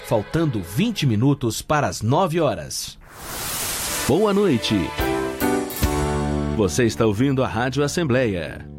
faltando 20 minutos para as 9 horas. Boa noite. Você está ouvindo a Rádio Assembleia